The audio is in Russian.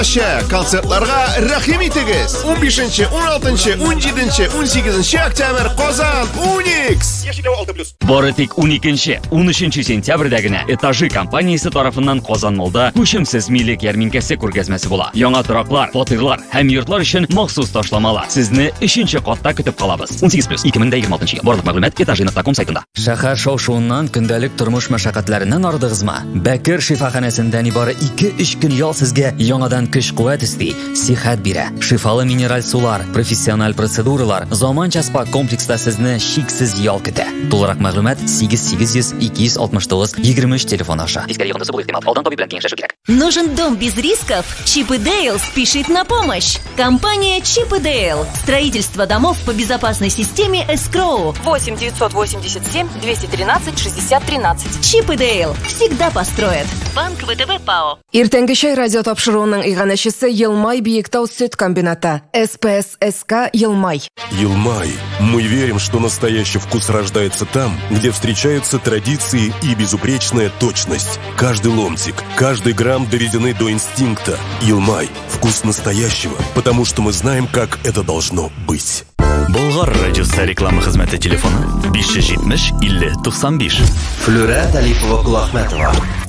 Кыскача концертларга рәхим итегез. 15, 16, 17, 18 октябрь Казан Уникс. Бары тик 12-13 сентябрьдә генә Этажи компаниясе тарафыннан Казан Молда күчемсез милек ярминкәсе күргәзмәсе була. Яңа тораклар, фатирлар һәм йортлар өчен махсус ташламалар. Сезне 3нче катта көтеп калабыз. 18+ 2026 ел. Барлык мәгълүмат etажи.com сайтында. Шәһәр шау-шуыннан көндәлек тормыш мәшәкатьләреннән арыдыгызмы? Бәкер шифаханәсендә нибары 2-3 көн ял сезгә яңадан көч-куәт өсти, сихәт бирә. Шифалы минераль сулар, профессиональ процедуралар, заманча спа комплекста сезне шиксез ял көтә. Тулырак мәгълүмат 8800 269 23 телефон аша. Тискәри йогынтысы булыр ихтимал. Алдан табиб белән киңәшләшү кирәк. Нужен дом без рисков? Чип и Дейл спешит на помощь. Компания Чип и Дейл. Строительство домов по безопасной системе Escrow. 8 987 213 60 13. Чип и Дейл всегда построят. Банк ВТБ ПАО. Иртәнге чәй радио тапшыруының иганәчесе Елмай Биектау сөт комбината. СПССК Елмай. Елмай. Мы верим, что настоящий вкус рождается там, где встречаются традиции и безупречная точность. Каждый ломтик, каждый грамм доведены до инстинкта. Елмай. Вкус настоящего, потому что мы знаем, как это должно быть. Болгар радиосы реклама хезмәте телефоны 570 50 95. Флюра Талипова Кулахметова.